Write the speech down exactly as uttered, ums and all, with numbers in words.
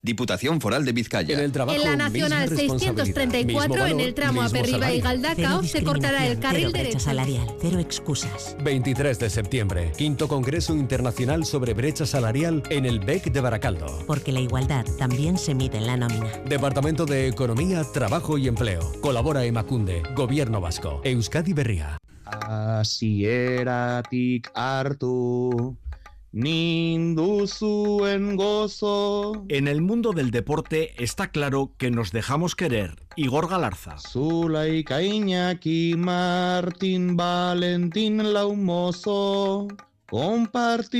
Diputación Foral de Vizcaya. En el trabajo, en la Nacional seiscientos treinta y cuatro, valor, en el tramo Aperriba y Galdacao, se cortará el carril derecho. Salarial, cero excusas. veintitrés de septiembre, quinto Congreso Internacional sobre Brecha Salarial en el B E C de Baracaldo. Porque la igualdad también se mide en la nómina. Departamento de Economía, Trabajo y Empleo. Colabora Emakunde, Gobierno Vasco. Euskadi Berria. Hasieratik hartu ninduzuen gozo. En el mundo del deporte está claro que nos dejamos querer. Igor Galarza. Zulaika Iñaki Martín Valentín Laumoso. Compartir